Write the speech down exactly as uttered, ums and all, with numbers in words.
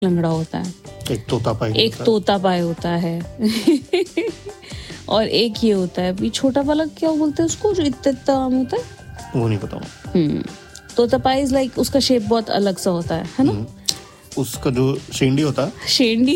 लंगड़ा होता है, एक तोता पाई एक होता है। तोता पाई होता है और एक ये होता है, ये छोटा वाला क्या बोलते हैं उसको, जो इतना इतना आम होता है, वो नहीं पता। हम्म तोता पाई इज लाइक उसका शेप बहुत अलग सा होता है है ना, उसका जो शेंडी होता है शेंडी